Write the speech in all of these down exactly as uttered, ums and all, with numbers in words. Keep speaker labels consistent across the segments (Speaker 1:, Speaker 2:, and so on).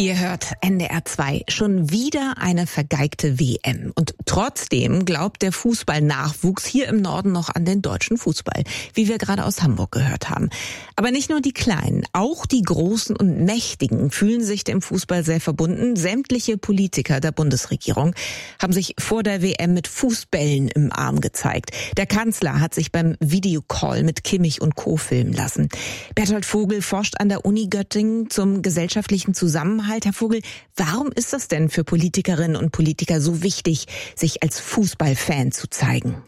Speaker 1: Ihr hört N D R zwei. Schon wieder eine vergeigte W M. Und trotzdem glaubt der Fußballnachwuchs hier im Norden noch an den deutschen Fußball, wie wir gerade aus Hamburg gehört haben. Aber nicht nur die Kleinen, auch die Großen und Mächtigen fühlen sich dem Fußball sehr verbunden. Sämtliche Politiker der Bundesregierung haben sich vor der W M mit Fußbällen im Arm gezeigt. Der Kanzler hat sich beim Videocall mit Kimmich und Co. filmen lassen. Berthold Vogel forscht an der Uni Göttingen zum gesellschaftlichen Zusammenhalt. Herr Vogel, warum ist das denn für Politikerinnen und Politiker so wichtig, sich als Fußballfan zu zeigen?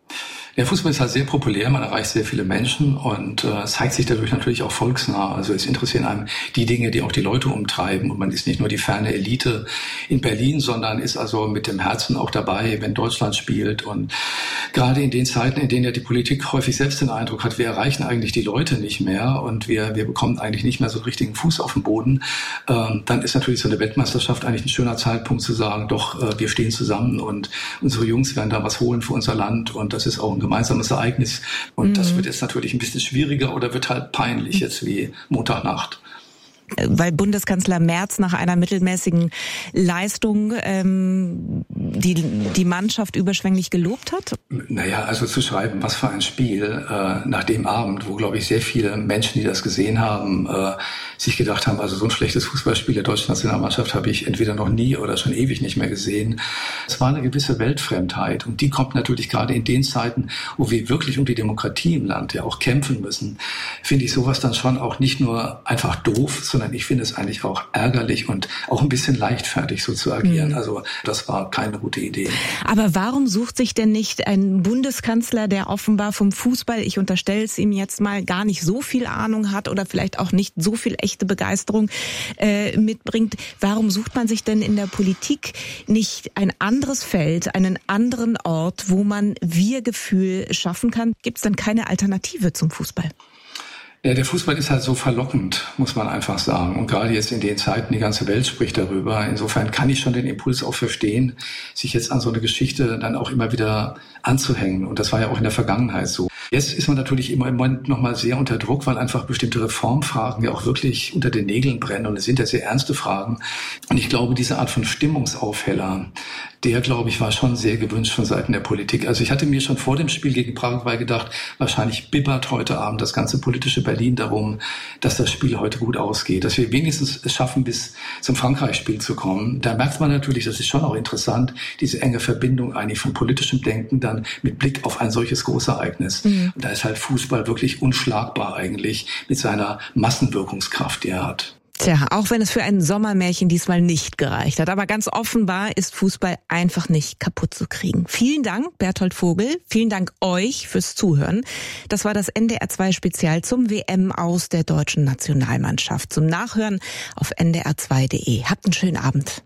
Speaker 2: Der Fußball ist halt sehr populär, man erreicht sehr viele Menschen und äh, zeigt sich dadurch natürlich auch volksnah. Also es interessieren einem die Dinge, die auch die Leute umtreiben. Und man ist nicht nur die ferne Elite in Berlin, sondern ist also mit dem Herzen auch dabei, wenn Deutschland spielt. Und gerade in den Zeiten, in denen ja die Politik häufig selbst den Eindruck hat, wir erreichen eigentlich die Leute nicht mehr und wir, wir bekommen eigentlich nicht mehr so einen richtigen Fuß auf den Boden, ähm, dann ist natürlich so eine Weltmeisterschaft eigentlich ein schöner Zeitpunkt zu sagen, doch, äh, wir stehen zusammen und unsere Jungs werden da was holen für unser Land. Und das ist auch ein gemeinsames Ereignis. Und mhm. das wird jetzt natürlich ein bisschen schwieriger oder wird halt peinlich jetzt wie Montagnacht.
Speaker 1: Weil Bundeskanzler Merz nach einer mittelmäßigen Leistung ähm, die die Mannschaft überschwänglich gelobt hat?
Speaker 2: Naja, also zu schreiben, was für ein Spiel äh, nach dem Abend, wo, glaube ich, sehr viele Menschen, die das gesehen haben, äh, sich gedacht haben, also so ein schlechtes Fußballspiel der deutschen Nationalmannschaft habe ich entweder noch nie oder schon ewig nicht mehr gesehen. Es war eine gewisse Weltfremdheit und die kommt natürlich gerade in den Zeiten, wo wir wirklich um die Demokratie im Land ja auch kämpfen müssen, finde ich sowas dann schon auch nicht nur einfach doof, sondern ich finde es eigentlich auch ärgerlich und auch ein bisschen leichtfertig so zu agieren. Mhm. Also das war keine gute Idee.
Speaker 1: Aber warum sucht sich denn nicht ein Bundeskanzler, der offenbar vom Fußball, ich unterstelle es ihm jetzt mal, gar nicht so viel Ahnung hat oder vielleicht auch nicht so viel echte Begeisterung äh, mitbringt, warum sucht man sich denn in der Politik nicht ein anderes Feld, einen anderen Ort, wo man Wir-Gefühl schaffen kann? Gibt es denn keine Alternative zum Fußball?
Speaker 2: Ja, der Fußball ist halt so verlockend, muss man einfach sagen. Und gerade jetzt in den Zeiten, die ganze Welt spricht darüber. Insofern kann ich schon den Impuls auch verstehen, sich jetzt an so eine Geschichte dann auch immer wieder anzuhängen. Und das war ja auch in der Vergangenheit so. Jetzt ist man natürlich immer im Moment noch mal sehr unter Druck, weil einfach bestimmte Reformfragen ja auch wirklich unter den Nägeln brennen. Und es sind ja sehr ernste Fragen. Und ich glaube, diese Art von Stimmungsaufheller, der, glaube ich, war schon sehr gewünscht von Seiten der Politik. Also ich hatte mir schon vor dem Spiel gegen Paraguay gedacht, wahrscheinlich bibbert heute Abend das ganze politische Berlin darum, dass das Spiel heute gut ausgeht, dass wir wenigstens es schaffen, bis zum Frankreich-Spiel zu kommen. Da merkt man natürlich, das ist schon auch interessant, diese enge Verbindung eigentlich von politischem Denken dann mit Blick auf ein solches Großereignis. Mhm. Und da ist halt Fußball wirklich unschlagbar eigentlich mit seiner Massenwirkungskraft, die er hat.
Speaker 1: Tja, auch wenn es für ein Sommermärchen diesmal nicht gereicht hat. Aber ganz offenbar ist Fußball einfach nicht kaputt zu kriegen. Vielen Dank, Berthold Vogel. Vielen Dank euch fürs Zuhören. Das war das N D R zwei Spezial zum W M aus der deutschen Nationalmannschaft. Zum Nachhören auf n d r zwei punkt d e. Habt einen schönen Abend.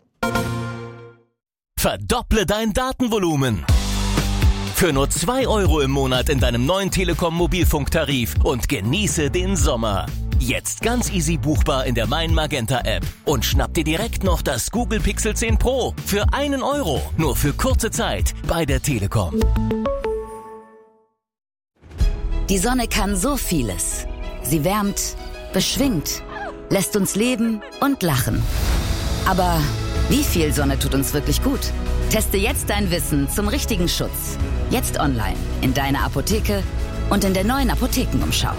Speaker 3: Verdopple dein Datenvolumen. Für nur zwei Euro im Monat in deinem neuen Telekom-Mobilfunktarif und genieße den Sommer. Jetzt ganz easy buchbar in der Mein Magenta App. Und schnapp dir direkt noch das Google Pixel zehn Pro für einen Euro. Nur für kurze Zeit bei der Telekom.
Speaker 4: Die Sonne kann so vieles. Sie wärmt, beschwingt, lässt uns leben und lachen. Aber wie viel Sonne tut uns wirklich gut? Teste jetzt dein Wissen zum richtigen Schutz. Jetzt online, in deiner Apotheke und in der neuen Apothekenumschau.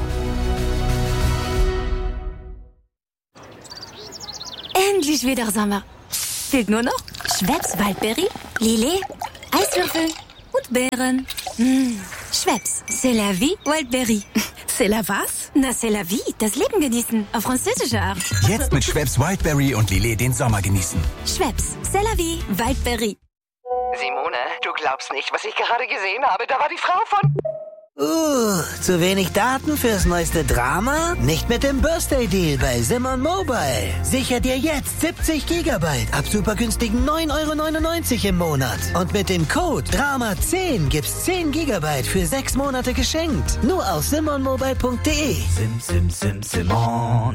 Speaker 5: Endlich wieder Sommer. Fehlt nur noch Schweppes Waldberry, Lillet, Eiswürfel und Beeren. Mmh. Schweppes, c'est la vie, Waldberry. C'est la was? Na, c'est la vie, das Leben genießen, auf französische Art.
Speaker 6: Jetzt mit Schweppes Wildberry und Lillet den Sommer genießen.
Speaker 5: Schweppes, c'est la vie, Waldberry.
Speaker 7: Simone, du glaubst nicht, was ich gerade gesehen habe. Da war die Frau von...
Speaker 8: Uh, zu wenig Daten fürs neueste Drama? Nicht mit dem Birthday Deal bei Simon Mobile. Sicher dir jetzt siebzig Gigabyte ab super günstigen neun Euro neunundneunzig im Monat. Und mit dem Code Drama zehn gibt's zehn Gigabyte für sechs Monate geschenkt. Nur auf simon mobile punkt d e.
Speaker 6: Sim, sim, sim, Simon.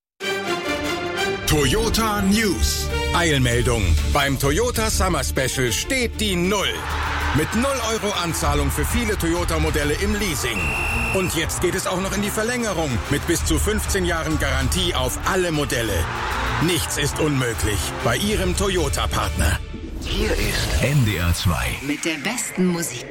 Speaker 9: Toyota News. Eilmeldung. Beim Toyota Summer Special steht die Null. Mit null Euro Anzahlung für viele Toyota-Modelle im Leasing. Und jetzt geht es auch noch in die Verlängerung mit bis zu fünfzehn Jahren Garantie auf alle Modelle. Nichts ist unmöglich bei Ihrem Toyota-Partner.
Speaker 6: Hier ist N D R zwei.
Speaker 10: Mit der besten Musik.